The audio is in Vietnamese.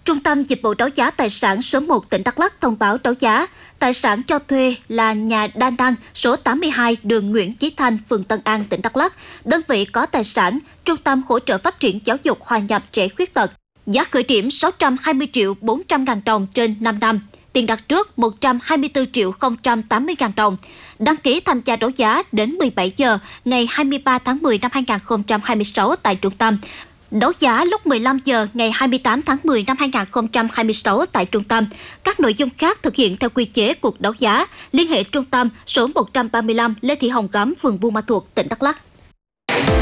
Trung tâm Dịch vụ Đấu giá Tài sản số 1 tỉnh Đắk Lắk thông báo đấu giá tài sản cho thuê là nhà đa năng số 82 đường Nguyễn Chí Thanh, phường Tân An, tỉnh Đắk Lắk. Đơn vị có tài sản Trung tâm Hỗ trợ Phát triển Giáo dục Hòa nhập Trẻ Khuyết tật. Giá khởi điểm 620 triệu 400 ngàn đồng trên 5 năm. Tiền đặt trước 124 triệu 080 ngàn đồng. Đăng ký tham gia đấu giá đến 17 giờ ngày 23 tháng 10 năm 2026 tại trung tâm. Đấu giá lúc 15 giờ ngày 28 tháng 10 năm 2026 tại trung tâm. Các nội dung khác thực hiện theo quy chế cuộc đấu giá. Liên hệ trung tâm số 135 Lê Thị Hồng Gấm, phường Buôn Ma Thuột, tỉnh Đắk Lắk.